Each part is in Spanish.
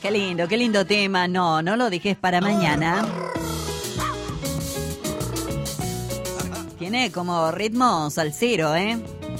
Qué lindo tema. No lo dejes para mañana. Tiene como ritmo salsero, ¿eh?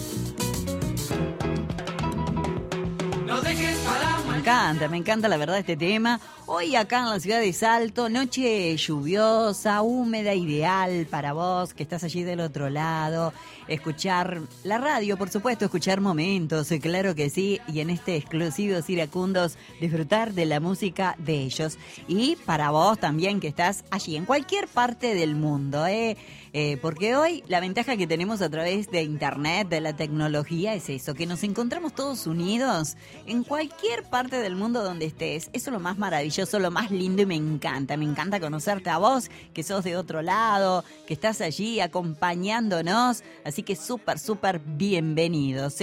Me encanta la verdad este tema. Hoy acá en la ciudad de Salto, noche lluviosa, húmeda, ideal para vos que estás allí del otro lado. Escuchar la radio, por supuesto, escuchar momentos, claro que sí. Y en este exclusivo Iracundos, disfrutar de la música de ellos. Y para vos también que estás allí, en cualquier parte del mundo, porque hoy la ventaja que tenemos a través de internet, de la tecnología, es eso, que nos encontramos todos unidos en cualquier parte del mundo donde estés. Eso es lo más maravilloso, lo más lindo y me encanta conocerte a vos, que sos de otro lado, que estás allí acompañándonos, así que súper bienvenidos,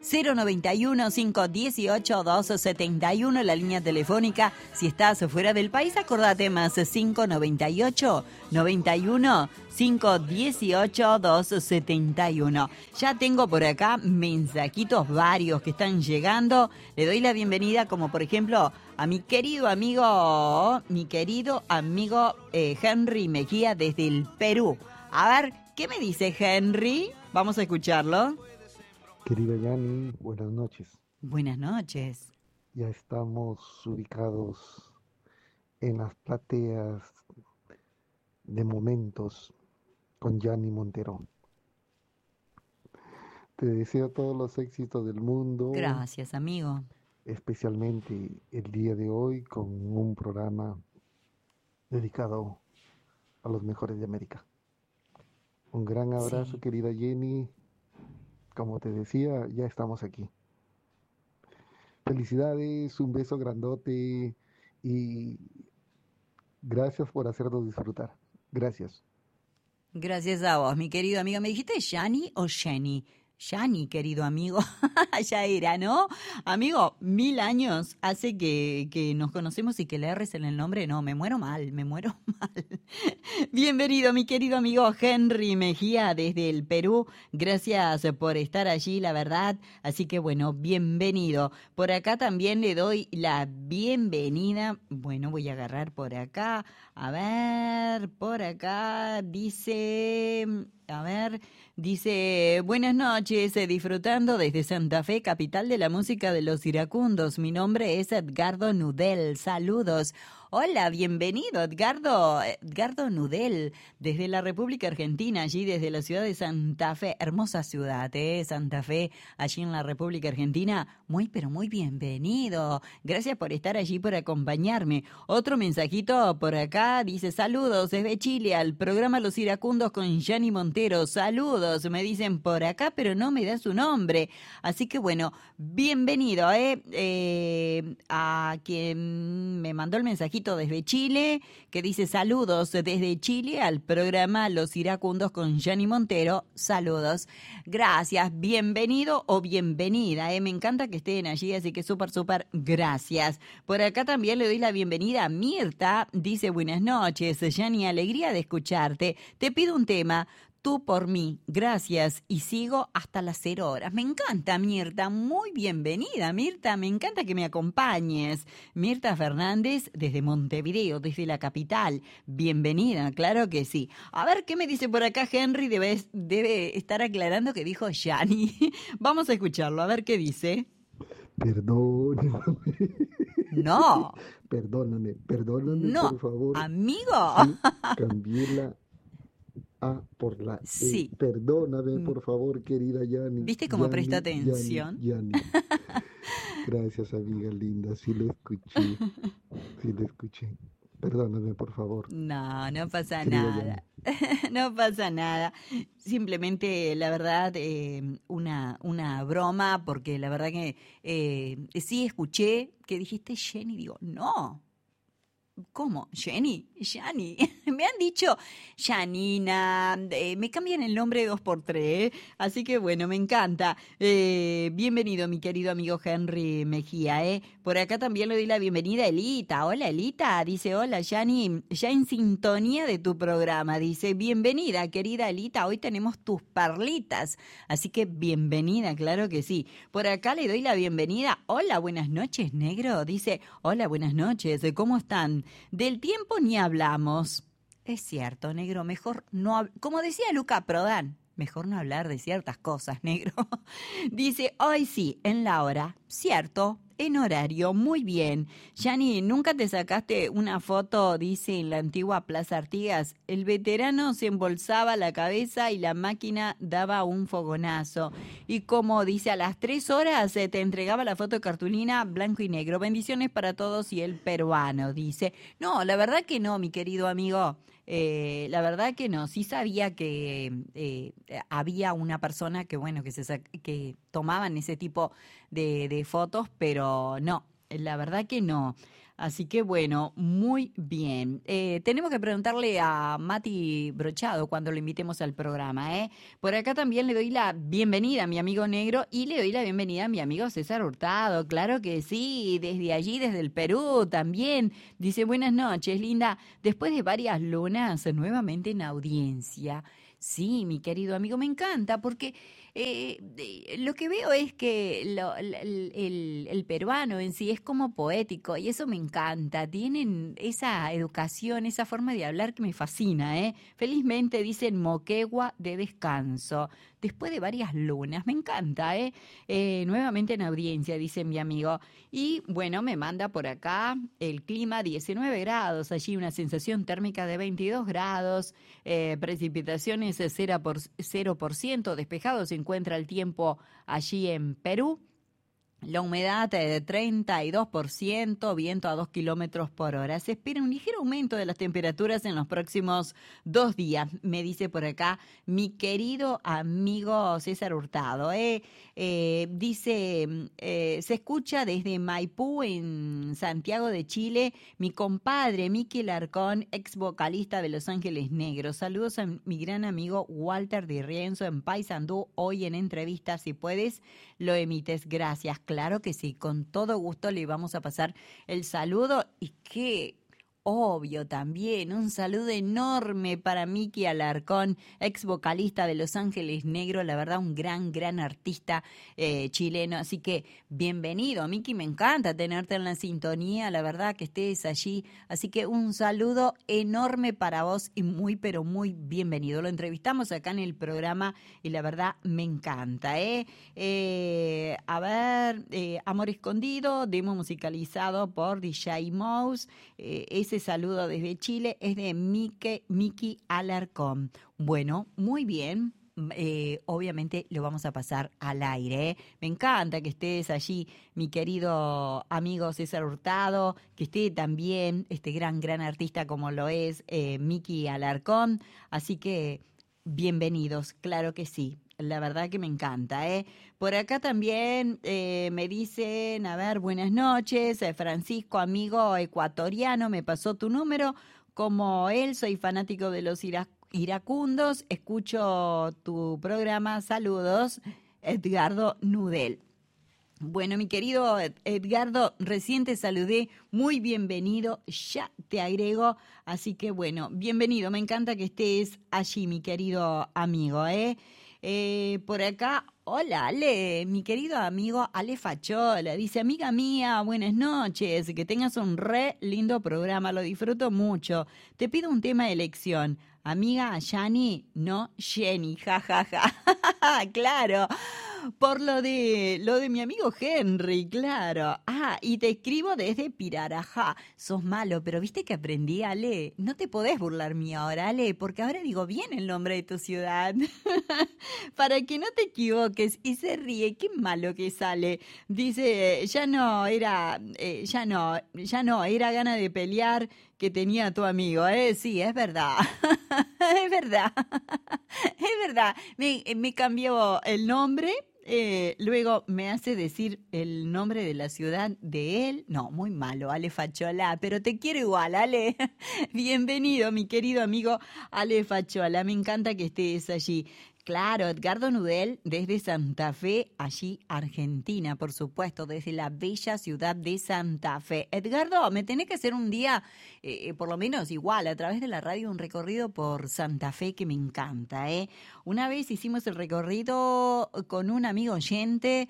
091-518-271, la línea telefónica. Si estás fuera del país, acordate más 598-91-518-271. Ya tengo por acá mensajitos varios que están llegando. Le doy la bienvenida, como por ejemplo a mi querido amigo Henry Mejía desde el Perú. A ver, ¿qué me dice Henry? Vamos a escucharlo. Querida Yani, buenas noches. Buenas noches. Ya estamos ubicados en las plateas de momentos con Yani Montero. Te deseo todos los éxitos del mundo. Gracias, amigo. Especialmente el día de hoy con un programa dedicado a los mejores de América. Un gran abrazo, sí. Querida Jenny. Como te decía, ya estamos aquí. Felicidades, un beso grandote y gracias por hacernos disfrutar. Gracias. Gracias a vos, mi querido amigo. ¿Me dijiste Yani o Jenny? Yani, querido amigo. Ya era, ¿no? Amigo, 1000 años hace que nos conocemos y que le erres en el nombre. No, me muero mal. Bienvenido, mi querido amigo Henry Mejía desde el Perú. Gracias por estar allí, la verdad. Así que bueno, bienvenido. Por acá también le doy la bienvenida. Bueno, voy a agarrar por acá. A ver, por acá dice... Dice, buenas noches, disfrutando desde Santa Fe, capital de la música de los iracundos. Mi nombre es Edgardo Nudel. Saludos. Hola, bienvenido, Edgardo Nudel, desde la República Argentina, allí desde la ciudad de Santa Fe. Hermosa ciudad, Santa Fe, allí en la República Argentina. Pero muy bienvenido. Gracias por estar allí, por acompañarme. Otro mensajito por acá, dice, saludos desde Chile al programa Los Iracundos con Yani Montero. Saludos, me dicen por acá, pero no me da su nombre. Así que bueno, bienvenido, a quien me mandó el mensajito desde Chile, que dice saludos desde Chile al programa Los Iracundos con Yani Montero. Saludos. Gracias, bienvenido o bienvenida, me encanta que estén allí, así que súper gracias. Por acá también le doy la bienvenida a Mirta, dice buenas noches, Yani, alegría de escucharte. Te pido un tema, Tú por mí, gracias, y sigo hasta las 0 horas. Me encanta, Mirta, muy bienvenida, Mirta, me encanta que me acompañes. Mirta Fernández, desde Montevideo, desde la capital, bienvenida, claro que sí. A ver, ¿qué me dice por acá Henry? Debe estar aclarando que dijo Yani. Vamos a escucharlo, a ver qué dice. Perdóname. No. Perdóname, No, por favor. amigo. Sí, cambié la A por la E. Sí. Perdóname, por favor, querida Yani. ¿Viste cómo presta atención? Yani. Gracias, amiga linda. Sí lo escuché. Perdóname, por favor. No pasa Querida nada. No pasa nada. Simplemente, la verdad, una broma, porque la verdad que sí escuché que dijiste Jenny, digo, no. ¿Cómo? ¿Jenny? Me han dicho Janina, me cambian el nombre 2x3, así que bueno, me encanta. Bienvenido, mi querido amigo Henry Mejía. Por acá también le doy la bienvenida a Elita. Hola, Elita. Dice, hola, Yani, ya en sintonía de tu programa. Dice, bienvenida, querida Elita. Hoy tenemos tus perlitas, así que bienvenida, claro que sí. Por acá le doy la bienvenida. Hola, buenas noches, negro. Dice, hola, buenas noches. ¿Cómo están? Del tiempo ni hablamos. Es cierto, negro, mejor no... Como decía Luca Prodan, mejor no hablar de ciertas cosas, negro. Dice, hoy sí, en la hora. Cierto, en horario, muy bien. Yani, ¿nunca te sacaste una foto, dice, en la antigua Plaza Artigas? El veterano se embolsaba la cabeza y la máquina daba un fogonazo. Y como dice, a las 3 horas te entregaba la foto de cartulina blanco y negro. Bendiciones para todos y el peruano, dice. No, la verdad que no, mi querido amigo. La verdad que no, sí sabía que había una persona que, bueno, que tomaban ese tipo de fotos, pero no, la verdad que no. Así que bueno, muy bien. Tenemos que preguntarle a Mati Brochado cuando lo invitemos al programa, ¿eh? Por acá también le doy la bienvenida a mi amigo negro y le doy la bienvenida a mi amigo César Hurtado. Claro que sí, desde allí, desde el Perú también. Dice, buenas noches, linda. Después de varias lunas, nuevamente en audiencia. Sí, mi querido amigo, me encanta porque lo que veo es que el peruano en sí es como poético y eso me encanta. Tienen esa educación, esa forma de hablar que me fascina, ¿eh? Felizmente dicen Moquegua de descanso. Después de varias lunas, me encanta, ¿eh? Nuevamente en audiencia, dice mi amigo. Y bueno, me manda por acá el clima 19 grados, allí una sensación térmica de 22 grados, precipitaciones 0%, despejado se encuentra el tiempo allí en Perú. La humedad de 32%, viento a 2 kilómetros por hora. Se espera un ligero aumento de las temperaturas en los próximos 2 días, me dice por acá mi querido amigo César Hurtado. Dice, se escucha desde Maipú, en Santiago de Chile, mi compadre Miki Larcón, ex vocalista de Los Ángeles Negros. Saludos a mi gran amigo Walter Di Rienzo en Paysandú, hoy en entrevista, si puedes, lo emites. Gracias. Claro que sí, con todo gusto le vamos a pasar el saludo y que obvio también un saludo enorme para Miki Alarcón, ex vocalista de Los Ángeles Negros, la verdad un gran artista chileno, así que bienvenido Miki, me encanta tenerte en la sintonía, la verdad que estés allí, así que un saludo enorme para vos y muy pero muy bienvenido. Lo entrevistamos acá en el programa y la verdad me encanta. A ver, Amor Escondido, demo musicalizado por DJ Mouse. Ese saludo desde Chile es de Miki Alarcón. Bueno, muy bien. Obviamente lo vamos a pasar al aire, ¿eh? Me encanta que estés allí, mi querido amigo César Hurtado, que esté también este gran artista como lo es Miki Alarcón. Así que bienvenidos, claro que sí. La verdad que me encanta, ¿eh? Por acá también me dicen, a ver, buenas noches, Francisco, amigo ecuatoriano, me pasó tu número. Como él, soy fanático de los iracundos, escucho tu programa, saludos, Edgardo Nudel. Bueno, mi querido Edgardo, recién te saludé, muy bienvenido, ya te agrego, así que bueno, bienvenido, me encanta que estés allí, mi querido amigo, ¿eh? Por acá, hola Ale, mi querido amigo Ale Fachola, dice, amiga mía, buenas noches, que tengas un re lindo programa, lo disfruto mucho, te pido un tema de elección, amiga Yani, no Jenny, jajaja, claro. Por lo de mi amigo Henry, claro. Ah, y te escribo desde Pirarajá. Sos malo, pero viste que aprendí, Ale. No te podés burlar mío ahora, Ale, porque ahora digo bien el nombre de tu ciudad. Para que no te equivoques. Y se ríe, qué malo que sale. Dice, ya no, era gana de pelear que tenía tu amigo, ¿eh? Sí, es verdad. Es verdad. Es verdad. Me cambió el nombre. Luego me hace decir el nombre de la ciudad de él. No, muy malo, Ale Fachola, pero te quiero igual, Ale. Bienvenido, mi querido amigo Ale Fachola. Me encanta que estés allí. Claro, Edgardo Nudel desde Santa Fe, allí Argentina, por supuesto, desde la bella ciudad de Santa Fe. Edgardo, me tenés que hacer un día, por lo menos igual, a través de la radio, un recorrido por Santa Fe que me encanta, ¿eh? Una vez hicimos el recorrido con un amigo oyente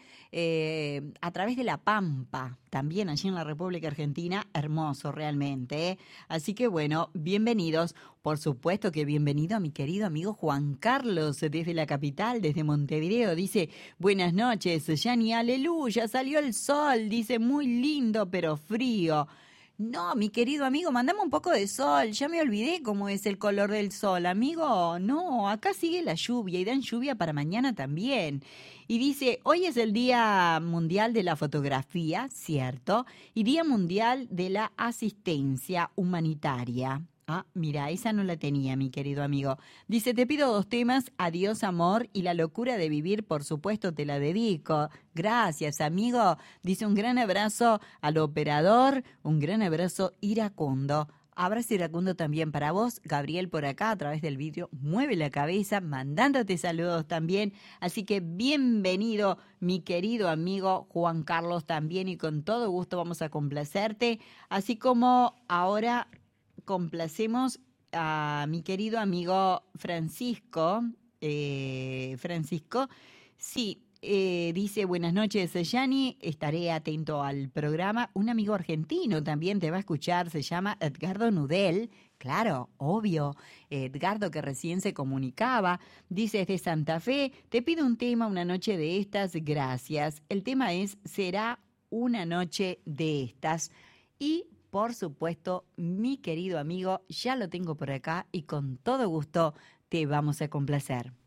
a través de La Pampa, también allí en la República Argentina, hermoso realmente, ¿eh? Así que bueno, bienvenidos. Por supuesto que bienvenido a mi querido amigo Juan Carlos desde la capital, desde Montevideo. Dice, buenas noches, Yani, aleluya, salió el sol. Dice, muy lindo pero frío. No, mi querido amigo, mandame un poco de sol. Ya me olvidé cómo es el color del sol, amigo. No, acá sigue la lluvia y dan lluvia para mañana también. Y dice, hoy es el Día Mundial de la Fotografía, ¿cierto? Y Día Mundial de la Asistencia Humanitaria. Ah, mira, esa no la tenía, mi querido amigo. Dice, te pido 2 temas, Adiós amor y La locura de vivir, por supuesto te la dedico. Gracias, amigo. Dice, un gran abrazo al operador, un gran abrazo iracundo. Abrazo iracundo también para vos. Gabriel por acá a través del vídeo mueve la cabeza, mandándote saludos también. Así que bienvenido, mi querido amigo Juan Carlos también, y con todo gusto vamos a complacerte. Así como ahora complacemos a mi querido amigo Francisco. Francisco, sí, dice, buenas noches, Yani, estaré atento al programa. Un amigo argentino también te va a escuchar, se llama Edgardo Nudel. Claro, obvio, Edgardo que recién se comunicaba, dice desde Santa Fe, te pido un tema, una noche de estas, gracias. El tema es, será una noche de estas. Y por supuesto, mi querido amigo, ya lo tengo por acá y con todo gusto te vamos a complacer.